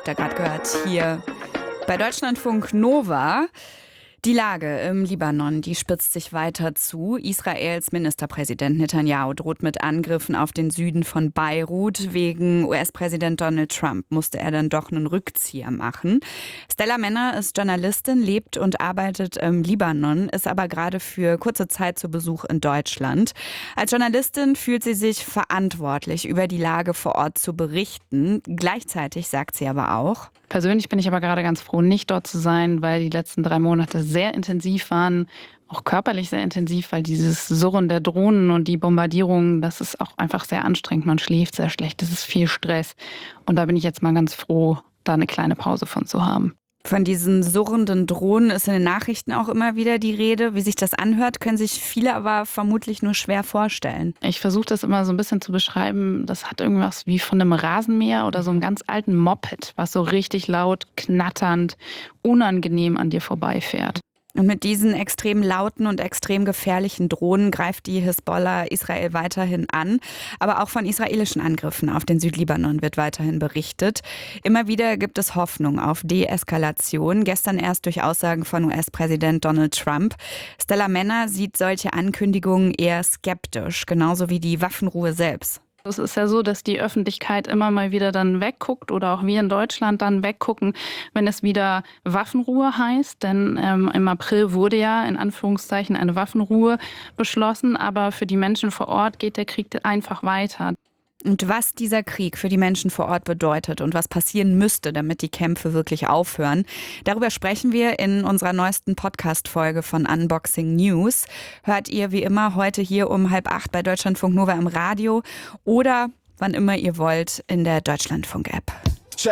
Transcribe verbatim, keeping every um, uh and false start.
habt ihr gerade gehört, hier bei Deutschlandfunk Nova. Die Lage im Libanon, die spitzt sich weiter zu. Israels Ministerpräsident Netanyahu droht mit Angriffen auf den Süden von Beirut. Wegen U S-Präsident Donald Trump musste er dann doch einen Rückzieher machen. Stella Männer ist Journalistin, lebt und arbeitet im Libanon, ist aber gerade für kurze Zeit zu Besuch in Deutschland. Als Journalistin fühlt sie sich verantwortlich, über die Lage vor Ort zu berichten. Gleichzeitig sagt sie aber auch: Persönlich bin ich aber gerade ganz froh, nicht dort zu sein, weil die letzten drei Monate sehr intensiv waren, auch körperlich sehr intensiv, weil dieses Surren der Drohnen und die Bombardierungen, das ist auch einfach sehr anstrengend. Man schläft sehr schlecht, das ist viel Stress. Und da bin ich jetzt mal ganz froh, da eine kleine Pause von zu haben. Von diesen surrenden Drohnen ist in den Nachrichten auch immer wieder die Rede. Wie sich das anhört, können sich viele aber vermutlich nur schwer vorstellen. Ich versuche das immer so ein bisschen zu beschreiben. Das hat irgendwas wie von einem Rasenmäher oder so einem ganz alten Moped, was so richtig laut, knatternd, unangenehm an dir vorbeifährt. Und mit diesen extrem lauten und extrem gefährlichen Drohnen greift die Hisbollah Israel weiterhin an. Aber auch von israelischen Angriffen auf den Südlibanon wird weiterhin berichtet. Immer wieder gibt es Hoffnung auf Deeskalation. Gestern erst durch Aussagen von U S-Präsident Donald Trump. Stella Männer sieht solche Ankündigungen eher skeptisch, genauso wie die Waffenruhe selbst. Es ist ja so, dass die Öffentlichkeit immer mal wieder dann wegguckt oder auch wir in Deutschland dann weggucken, wenn es wieder Waffenruhe heißt. Denn ähm, im April wurde ja in Anführungszeichen eine Waffenruhe beschlossen. Aber für die Menschen vor Ort geht der Krieg einfach weiter. Und was dieser Krieg für die Menschen vor Ort bedeutet und was passieren müsste, damit die Kämpfe wirklich aufhören, darüber sprechen wir in unserer neuesten Podcast-Folge von Unboxing News. Hört ihr wie immer heute hier um halb acht bei Deutschlandfunk Nova im Radio oder wann immer ihr wollt in der Deutschlandfunk-App.